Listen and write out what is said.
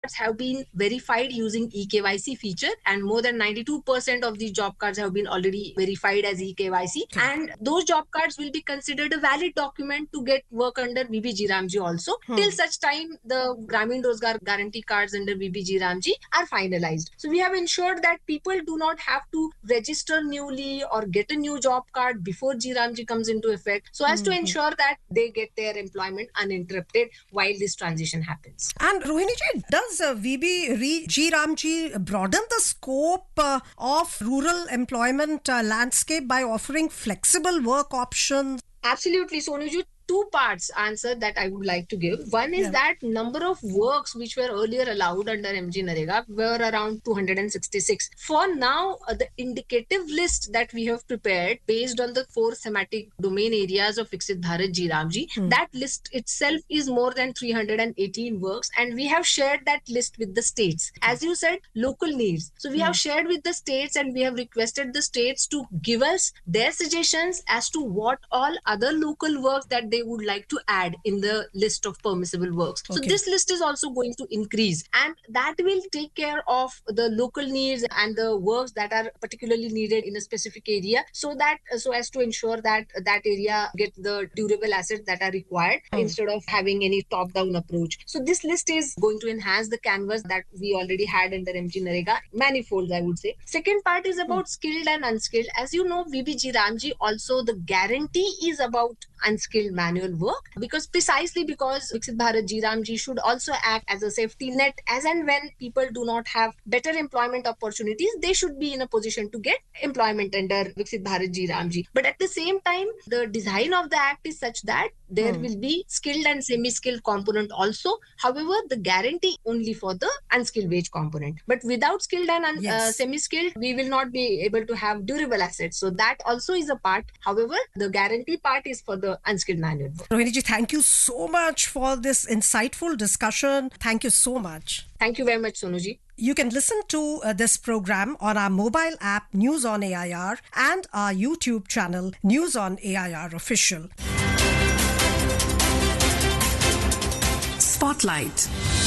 cards have been verified using eKYC feature, and more than 92% of these job cards have been already verified as eKYC. Okay. And those job cards will be considered a valid document to get work under VBG Ramji also, till such time the Gramin Rozgar guarantee cards under VBG Ramji are finalized. So we have ensured that people do not have to register newly or get a new job card before G Ramji comes into effect, so as to ensure that they get their employment uninterrupted while this transition happens. And Rohini ji, does G Ramji broaden the scope of rural employment landscape by offering flexible work options? Absolutely, Sonuju. Two parts answer that I would like to give. One is that number of works which were earlier allowed under MG Narega were around 266. For now, the indicative list that we have prepared based on the 4 thematic domain areas of Viksit Bharat G Ramji, that list itself is more than 318 works, and we have shared that list with the states. As you said, local needs. So we have shared with the states, and we have requested the states to give us their suggestions as to what all other local works that they would like to add in the list of permissible works. So this list is also going to increase, and that will take care of the local needs and the works that are particularly needed in a specific area, so as to ensure that that area get the durable assets that are required instead of having any top-down approach. So this list is going to enhance the canvas that we already had under MG Narega, manifolds, I would say. Second part is about skilled and unskilled. As you know, VBG Ramji also, the guarantee is about unskilled manual work, because Viksit Bharat G Ramji should also act as a safety net. As and when people do not have better employment opportunities, they should be in a position to get employment under Viksit Bharat G Ramji. But at the same time, the design of the act is such that there will be skilled and semi-skilled component also. However, the guarantee only for the unskilled wage component. But without skilled and semi-skilled, we will not be able to have durable assets. So that also is a part. However, the guarantee part is for the unskilled manual work. Rohini ji, thank you so much for this insightful discussion. Thank you so much. Thank you very much, Sonuji. You can listen to this program on our mobile app News on AIR and our YouTube channel News on AIR Official. Spotlight.